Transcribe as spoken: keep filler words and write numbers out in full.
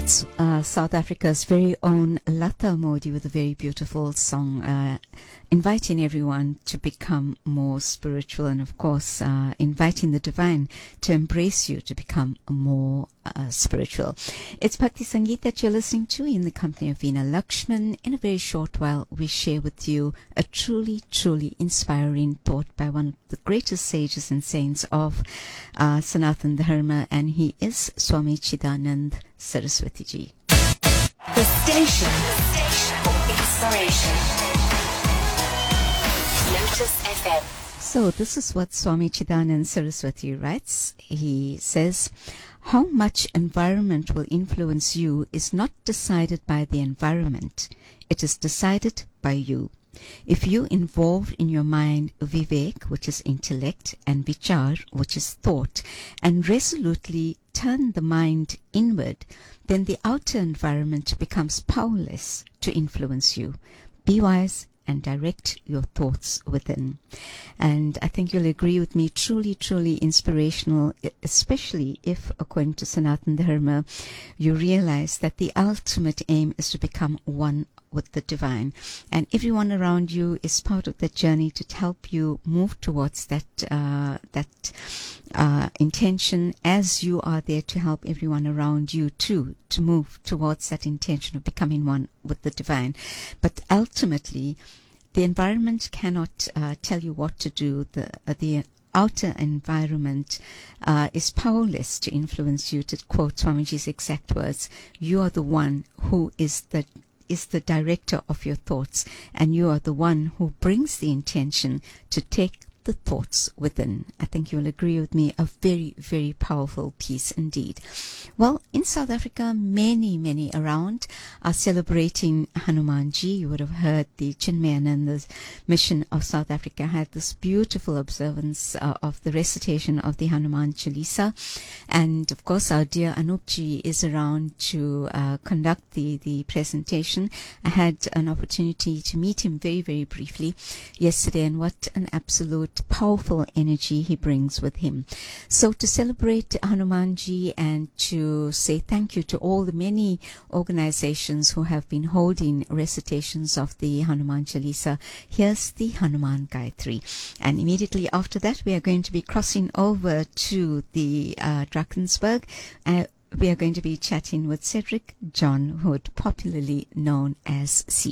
That's uh, South Africa's very own Lata Modi with a very beautiful song, uh, inviting everyone to become more spiritual and, of course, uh, inviting the divine to embrace you to become more uh, spiritual. It's Bhakti Sangeet that you're listening to in the company of Veena Lakshman. In a very short while, we share with you a truly, truly inspiring thought by one of the greatest sages and saints of uh, Sanatana Dharma, and he is Swami Chidanand Saraswati Ji. The station, the station for inspiration. Lotus F M. So this is what Swami Chidanand Saraswati writes. He says, how much environment will influence you is not decided by the environment. It is decided by you. If you involve in your mind vivek, which is intellect, and vichar, which is thought, and resolutely turn the mind inward, then the outer environment becomes powerless to influence you. Be wise and direct your thoughts within. And I think you'll agree with me, truly, truly inspirational, especially if, according to Sanatana Dharma, you realize that the ultimate aim is to become one with the divine, and everyone around you is part of that journey to help you move towards that uh, that uh, intention, as you are there to help everyone around you too to move towards that intention of becoming one with the divine. But ultimately, the environment cannot uh, tell you what to do. The uh, the outer environment uh, is powerless to influence you. To quote Swamiji's exact words, you are the one who is the is the director of your thoughts, and you are the one who brings the intention to take the thoughts within. I think you'll agree with me, a very, very powerful piece indeed. Well, in South Africa, many, many around are celebrating Hanumanji. You would have heard the Chinmayananda's mission of South Africa had this beautiful observance uh, of the recitation of the Hanuman Chalisa. And of course, our dear Anupji is around to uh, conduct the, the presentation. I had an opportunity to meet him very, very briefly yesterday, and what an absolute powerful energy he brings with him. So to celebrate Hanumanji and to say thank you to all the many organizations who have been holding recitations of the Hanuman Chalisa, here's the Hanuman Gayatri. And immediately after that, we are going to be crossing over to the uh, Drakensberg. Uh, we are going to be chatting with Cedric John Hood, popularly known as C.